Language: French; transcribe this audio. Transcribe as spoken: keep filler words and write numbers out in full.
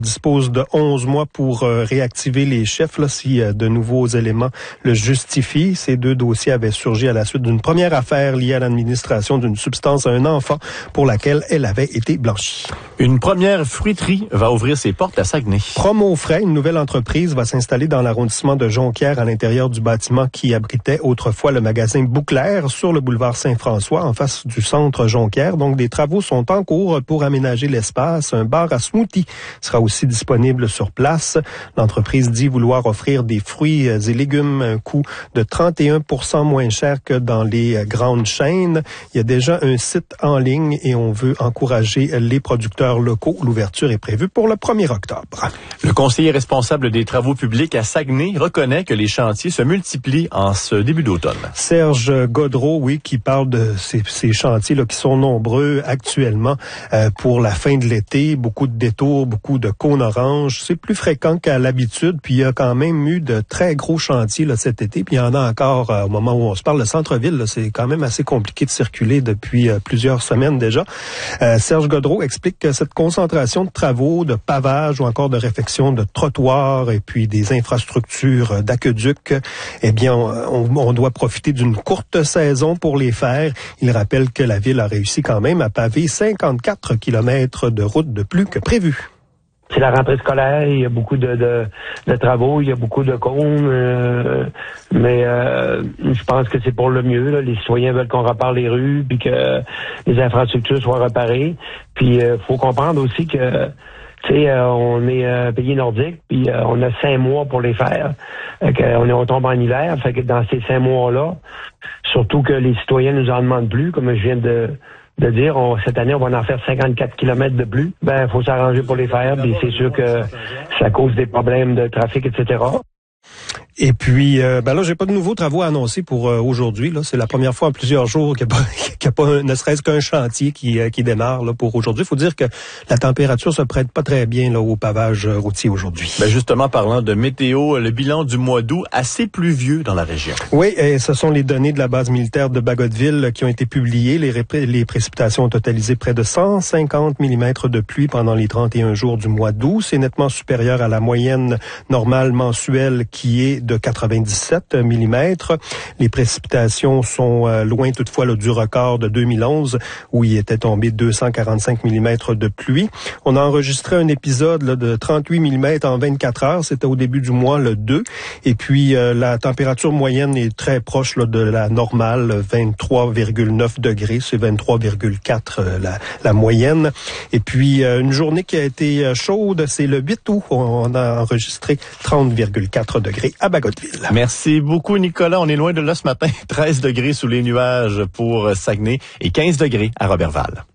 dispose de onze mois pour euh, réactiver les chefs là, si euh, de nouveaux éléments le justifient. Ces deux dossiers avaient surgi à la suite d'une première affaire liée à l'administration d'une substance à un enfant pour laquelle elle avait été blanchie. Une première fruiterie va ouvrir ses portes à Saguenay. Promo Frais, une nouvelle entreprise, va s'installer dans l'arrondissement de Jonquière à l'intérieur du bâtiment qui abritait autrefois le magasin Bouclair sur le boulevard Saint-François en face du centre Jonquière. Donc des travaux sont en cours pour aménager l'espace. Un bar à smoothie sera aussi aussi disponible sur place. L'entreprise dit vouloir offrir des fruits et légumes à un coût de trente et un pour cent moins cher que dans les grandes chaînes. Il y a déjà un site en ligne et on veut encourager les producteurs locaux. L'ouverture est prévue pour le premier octobre. Le conseiller responsable des travaux publics à Saguenay reconnaît que les chantiers se multiplient en ce début d'automne. Serge Godreau, oui, qui parle de ces, ces chantiers là, qui sont nombreux actuellement euh, pour la fin de l'été. Beaucoup de détours, beaucoup de cône orange. C'est plus fréquent qu'à l'habitude, puis il y a quand même eu de très gros chantiers là, cet été, puis il y en a encore euh, au moment où on se parle. Le centre-ville, là, c'est quand même assez compliqué de circuler depuis euh, plusieurs semaines déjà. Euh, Serge Godreau explique que cette concentration de travaux, de pavage ou encore de réfection de trottoirs et puis des infrastructures d'aqueduc, eh bien, on, on doit profiter d'une courte saison pour les faire. Il rappelle que la ville a réussi quand même à paver cinquante-quatre kilomètres de route de plus que prévu. C'est la rentrée scolaire, il y a beaucoup de, de, de travaux, il y a beaucoup de cônes, euh, mais euh, je pense que c'est pour le mieux. Là. Les citoyens veulent qu'on repare les rues, puis que les infrastructures soient réparées. Puis il euh, faut comprendre aussi que tu sais, euh, on est un pays nordique, puis euh, on a cinq mois pour les faire. Fait que, on, est, on tombe en hiver, fait que dans ces cinq mois-là, surtout que les citoyens nous en demandent plus, comme je viens de de dire, on, cette année, on va en faire cinquante-quatre kilomètres de plus, ben, il faut s'arranger pour les faire, puis c'est sûr que ça cause des problèmes de trafic, et cetera. Et puis, euh, ben là, j'ai pas de nouveaux travaux à annoncer pour euh, aujourd'hui. Là, c'est la première fois en plusieurs jours qu'il n'y a pas, qu'il y a pas un, ne serait-ce qu'un chantier qui, euh, qui démarre là, pour aujourd'hui. Il faut dire que la température se prête pas très bien là, au pavage routier aujourd'hui. Ben justement, parlant de météo, le bilan du mois d'août assez pluvieux dans la région. Oui, et ce sont les données de la base militaire de Bagotville qui ont été publiées. Les, ré- les précipitations ont totalisé près de cent cinquante millimètres de pluie pendant les trente et un jours du mois d'août. C'est nettement supérieur à la moyenne normale mensuelle qui est de quatre-vingt-dix-sept millimètres. Les précipitations sont euh, loin toutefois là, du record de deux mille onze où il était tombé deux cent quarante-cinq millimètres de pluie. On a enregistré un épisode là, de trente-huit millimètres en vingt-quatre heures. C'était au début du mois, le deux. Et puis euh, la température moyenne est très proche là, de la normale, vingt-trois virgule neuf degrés. C'est vingt-trois virgule quatre euh, la, la moyenne. Et puis euh, une journée qui a été euh, chaude, c'est le huit août. On a enregistré trente virgule quatre degrés à Bagotville. Merci beaucoup, Nicolas. On est loin de là ce matin. treize degrés sous les nuages pour Saguenay et quinze degrés à Roberval.